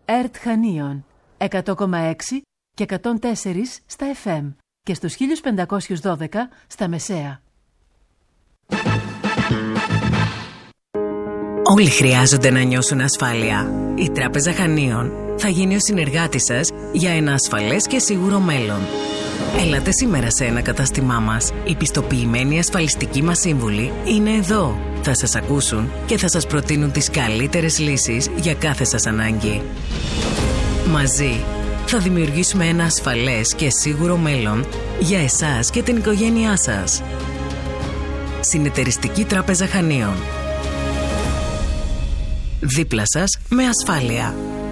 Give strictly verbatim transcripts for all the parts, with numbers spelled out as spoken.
ΕΡΤ Χανίων εκατό κόμμα έξι και εκατόν τέσσερα στα εφ εμ και στους χίλια πεντακόσια δώδεκα στα μεσαία. Όλοι χρειάζονται να νιώσουν ασφάλεια. Η Τράπεζα Χανίων θα γίνει ο συνεργάτης σας για ένα ασφαλές και σίγουρο μέλλον. Έλατε σήμερα σε ένα κατάστημά μας. Οι πιστοποιημένοι ασφαλιστικοί μας σύμβουλοι είναι εδώ. Θα σας ακούσουν και θα σας προτείνουν τις καλύτερες λύσεις για κάθε σας ανάγκη. Μαζί θα δημιουργήσουμε ένα ασφαλές και σίγουρο μέλλον για εσάς και την οικογένειά σας. Συνεταιριστική Τράπεζα Χανίων. Δίπλα σας με ασφάλεια.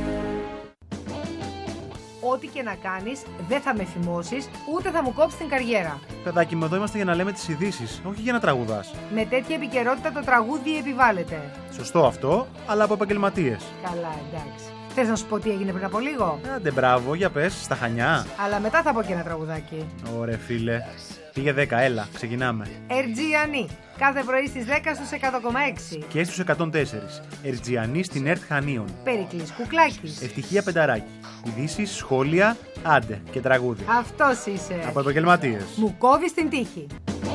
Ό,τι και να κάνεις, δεν θα με φημώσεις, ούτε θα μου κόψεις την καριέρα. Παιδάκι μου, εδώ είμαστε για να λέμε τις ειδήσεις, όχι για να τραγουδάς. Με τέτοια επικαιρότητα το τραγούδι επιβάλλεται. Σωστό αυτό, αλλά από επαγγελματίες. Καλά, εντάξει. Θες να σου πω τι έγινε πριν από λίγο? Άντε μπράβο, για πες, στα Χανιά. Αλλά μετά θα πω και ένα τραγουδάκι. Ωραία φίλε. Πήγε δέκα, έλα, ξεκινάμε. Ερτζιανή, κάθε πρωί στις δέκα στους εκατό κόμμα έξι. Και στους εκατόν τέσσερα. Ερτζιανή στην ΕΡΤ Χανίων. Περικλής Κουκλάκης. Ευτυχία Πενταράκη. Ειδήσεις, σχόλια, άντε και τραγούδι. Αυτός είσαι. Από επαγγελματίες. Μου κόβεις την τύχη.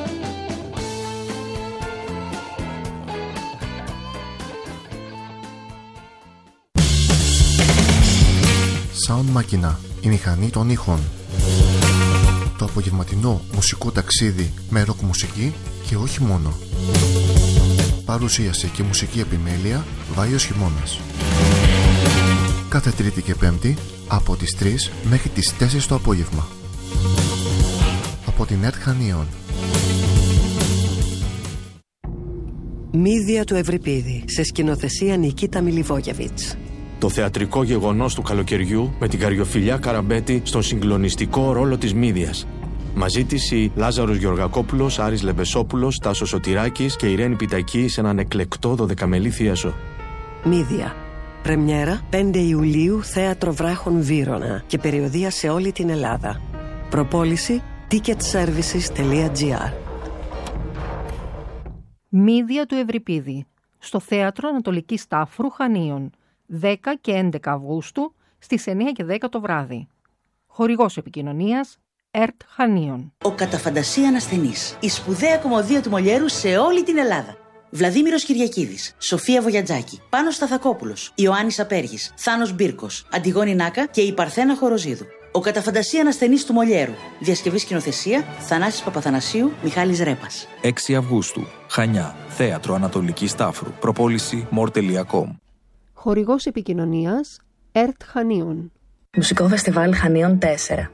Sound Máquina, η μηχανή των ήχων. Το απογευματινό μουσικό ταξίδι με ροκ μουσική και όχι μόνο. Παρουσίαση και μουσική επιμέλεια Βάιος Χειμώνας. Κάθε Τρίτη και Πέμπτη από τις τρεις μέχρι τις τέσσερις το απόγευμα. Από την ΕΡΤ Χανίων. Μύδια του Ευρυπίδη, σε σκηνοθεσία Νικίτα Μιλιβόγεβιτς. Το θεατρικό γεγονός του καλοκαιριού με την Καριοφιλιά Καραμπέτη στον συγκλονιστικό ρόλο της Μύδιας. Μαζί της οι Λάζαρος Γεωργακόπουλος, Άρης Λεμπεσόπουλος, Τάσος Σωτηράκης και Ιρένη Πιτακή σε έναν εκλεκτό δωδεκαμελή θίασο. Μύδια. Πρεμιέρα πέντε Ιουλίου, Θέατρο Βράχων Βύρωνα και περιοδεία σε όλη την Ελλάδα. Προπόληση ticketservices τελεία gr. Μύδια του Ευρυπίδη, στο Θέατρο Ανατολικής Τάφρου Χανίων, δέκα και έντεκα Αυγούστου στις εννιά και δέκα το βράδυ. Χορηγός επικοινωνίας ΕΡΤ Χανίων. Ο κατά φαντασία ανασθενής. Η σπουδαία κομμωδία του Μολιέρου σε όλη την Ελλάδα. Βλαδίμηρος Κυριακίδης, Σοφία Βογιατζάκη, Πάνος Σταθακόπουλος, Ιωάννης Απέργης, Θάνος Μπίρκος, Αντιγόνη Νάκα και η Παρθένα Χοροζίδου. Ο κατά φαντασία ανασθενής του Μολιέρου. Διασκευή σκηνοθεσία Θανάσης Παπαθανασίου, Μιχάλης Ρέπας. έξι Αυγούστου, Χανιά, Θέατρο Ανατολικής Τάφρου. Προπόληση μορ τελεία κομ. Χορηγός επικοινωνίας ΕΡΤ Χανίων. Μουσικό Φεστιβάλ Χανίων τέσσερα.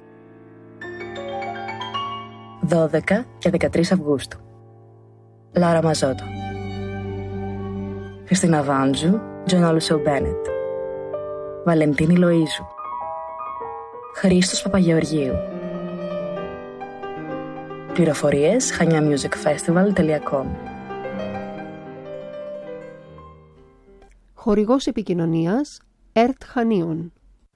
δώδεκα και δεκατρείς Αυγούστου. Λάρα Μαζότο. Χριστίνα Βάντζου, Τζον Αλουσέου Μπένετ. Βαλεντίνη Λοΐζου. Χρήστος Παπαγεωργίου. Πληροφορίες χανιά μιούζικ φεστιβάλ τελεία κομ. Χορηγός επικοινωνίας ΕΡΤ Χανίων.